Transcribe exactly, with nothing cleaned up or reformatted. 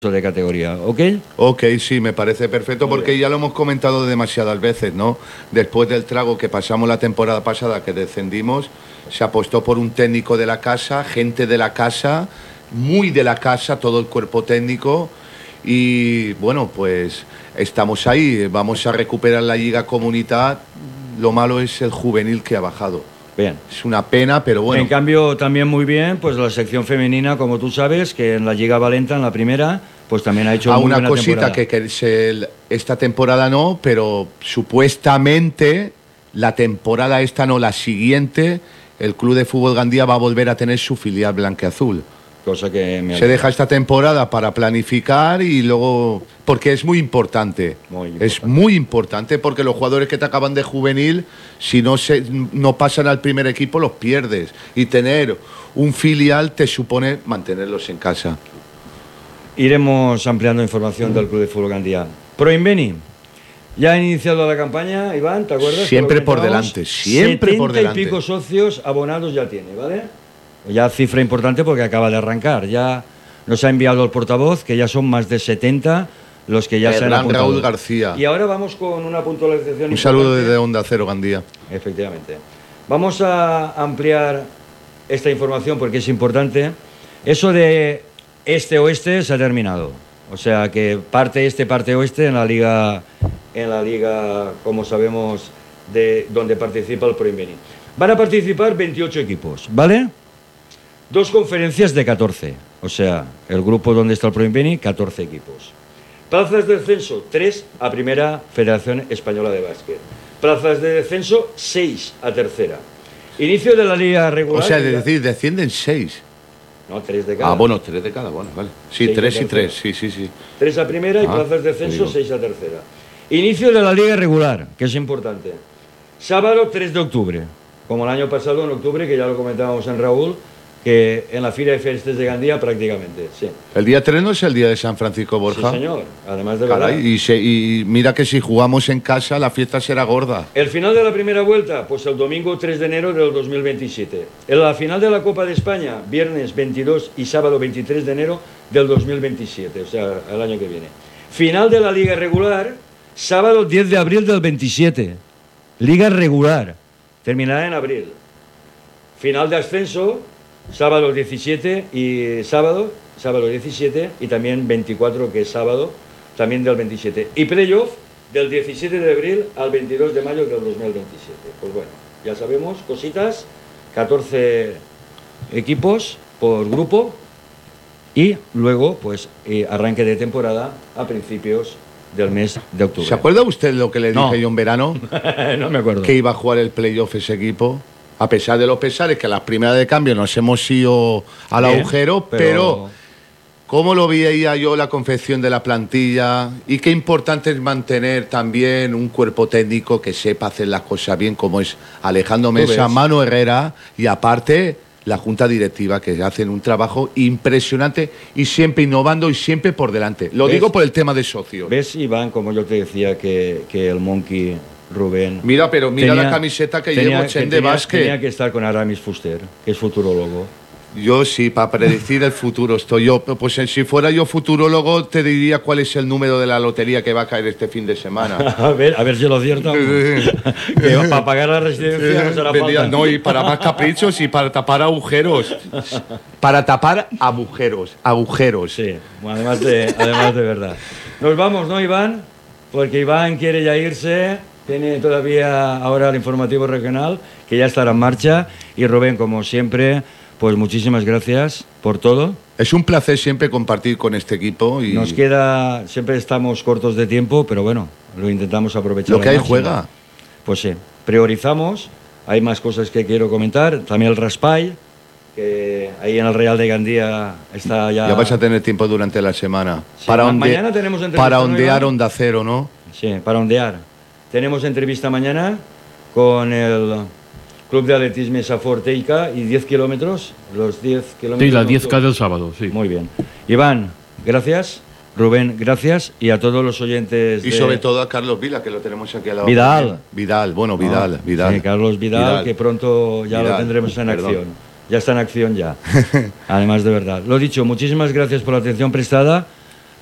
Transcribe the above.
de categoría, ¿ok? Ok, sí, me parece perfecto porque ya lo hemos comentado demasiadas veces, ¿no? Después del trago que pasamos la temporada pasada, que descendimos, se apostó por un técnico de la casa, gente de la casa, muy de la casa, todo el cuerpo técnico y bueno, pues estamos ahí, vamos a recuperar la Liga Comunidad, lo malo es el juvenil que ha bajado. Bien. Es una pena, pero bueno. En cambio, también muy bien, pues la sección femenina, como tú sabes, que en la Liga Valenta, en la primera, pues también ha hecho a muy una buena cosita temporada. que, que se, esta temporada no, pero supuestamente la temporada esta no, la siguiente, el Club de Fútbol Gandía va a volver a tener su filial blanqueazul. Cosa que me Se deja esta temporada para planificar y luego... Porque es muy importante. Muy importante. Es muy importante porque los jugadores que te acaban de juvenil, si no, se, no pasan al primer equipo, los pierdes. Y tener un filial te supone mantenerlos en casa. Iremos ampliando información del Club de Fútbol Gandía. Proinbeni, ya ha iniciado la campaña, Iván, ¿te acuerdas? Siempre por delante, siempre por delante. setenta y pico socios abonados ya tiene, ¿vale? Ya cifra importante porque acaba de arrancar. Ya nos ha enviado el portavoz, que ya son más de setenta los que ya se han apuntado. Raúl García. Y ahora vamos con una puntualización Un saludo desde Onda Cero Gandía. Efectivamente. Vamos a ampliar esta información porque es importante. Eso de este-oeste se ha terminado. O sea que parte este, parte oeste en la liga, en la liga, como sabemos, de donde participa el Proinbeni. Van a participar veintiocho equipos, ¿vale? Dos conferencias de catorce. O sea, el grupo donde está el Proinbeni, catorce equipos. Plazas de descenso, tres a Primera Federación Española de Básquet. Plazas de descenso, seis a Tercera. Inicio de la liga regular. O sea, es decir, descienden seis. No, tres de cada. Ah, bueno, tres de cada, bueno, vale. Sí, Seis tres de y tres, sí, sí, sí. Tres a Primera y Ah, plazas de descenso, digo. seis a Tercera. Inicio de la liga regular, que es importante. Sábado tres de octubre. Como el año pasado, en octubre, que ya lo comentábamos en Raúl, que en la Fira de Festes de Gandía prácticamente, sí. El día tres no es el día de San Francisco Borja. Sí, señor, además de Caray, verdad. y, se, y mira que si jugamos en casa, la fiesta será gorda. El final de la primera vuelta, pues el domingo tres de enero del dos mil veintisiete. En la final de la Copa de España, viernes veintidós y sábado veintitrés de enero del dos mil veintisiete, o sea, el año que viene. Final de la Liga Regular, sábado diez de abril del veintisiete. Liga Regular, terminará en abril. Final de ascenso, sábado diecisiete y sábado, sábado diecisiete y también veinticuatro, que es sábado, también del veintisiete. Y playoff del diecisiete de abril al veintidós de mayo del dos mil veintisiete. Pues bueno, ya sabemos, cositas, catorce equipos por grupo y luego, pues, eh, arranque de temporada a principios del mes de octubre. ¿Se acuerda usted lo que le dije No. yo en verano? No me acuerdo. Que iba a jugar el playoff ese equipo. A pesar de los pesares, que a las primeras de cambio nos hemos ido al Bien, agujero, pero... pero ¿Cómo lo veía yo la confección de la plantilla? Y qué importante es mantener también un cuerpo técnico que sepa hacer las cosas bien, como es Alejandro Mesa, ves. Manu Herrera y aparte la junta directiva, que hacen un trabajo impresionante y siempre innovando y siempre por delante. Lo ¿Ves? digo por el tema de socios. ¿Ves, Iván, como yo te decía, que, que el Monkey Rubén... Mira, pero mira tenía- la camiseta que tenía- llevo, Chen de tenía- básquet. Tenía que estar con Aramis Fuster, que es futurólogo. Yo sí, para predecir el futuro estoy yo. Pues eh, si fuera yo futurólogo, te diría cuál es el número de la lotería que va a caer este fin de semana. A ver, a ver si lo acierto. Que para pagar la residencia no será Vendía- falta. no, y para más caprichos y para tapar agujeros. Para tapar agujeros, agujeros. Sí, bueno, además de, además de verdad. Nos vamos, ¿no, Iván? Porque Iván quiere ya irse. Tiene todavía ahora el informativo regional, que ya estará en marcha. Y Rubén, como siempre, pues muchísimas gracias por todo. Es un placer siempre compartir con este equipo. Y Nos queda, siempre estamos cortos de tiempo, pero bueno, lo intentamos aprovechar. lo que al hay máximo. juega. Pues sí, priorizamos. Hay más cosas que quiero comentar. También el Raspall, que ahí en el Real de Gandía está ya... Ya vais a tener tiempo durante la semana. Sí, para ma- onde- mañana tenemos entrevista, para ¿no, ondear Iván? Onda Cero, ¿no? Sí, para ondear. Tenemos entrevista mañana con el Club de Atletismo Saforteica y diez kilómetros, los diez kilómetros... Sí, la no, diez K tú- del sábado, sí. Muy bien. Iván, gracias. Rubén, gracias. Y a todos los oyentes Y de... sobre todo a Carlos Vila, que lo tenemos aquí al lado. Vidal. Vidal, bueno, Vidal, Ah, Vidal. sí, Carlos Vidal, Vidal. que pronto ya lo Vidal, tendremos en perdón. acción. Ya está en acción ya. Además, de verdad. Lo dicho, muchísimas gracias por la atención prestada.